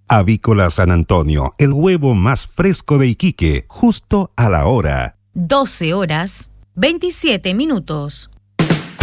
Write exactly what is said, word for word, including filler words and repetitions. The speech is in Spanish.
Avícola San Antonio, el huevo más fresco de Iquique, justo a la hora. doce horas, veintisiete minutos.